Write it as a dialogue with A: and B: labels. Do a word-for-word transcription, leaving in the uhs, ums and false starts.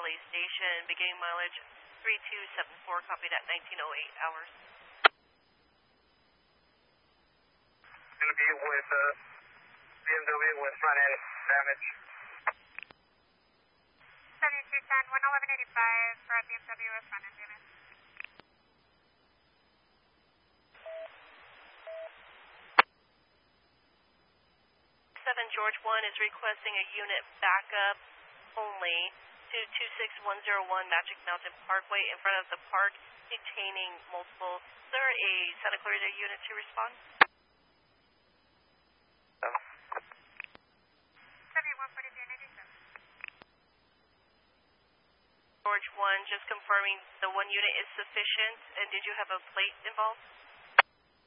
A: Valley Station, beginning mileage three two seven four, copied at nineteen oh eight hours.
B: Going to be with uh, B M W with front end damage.
C: seventy-two ten, one eleven eighty-five for B M W with front end damage.
A: seven George one is requesting a unit backup only to two six one zero one Magic Mountain Parkway in front of the park containing multiple. Is there a Santa Clarita unit to respond?
B: No.
C: seventy-one forty-three ninety-seven.
A: George one, just confirming the one unit is sufficient, and did you have a plate involved?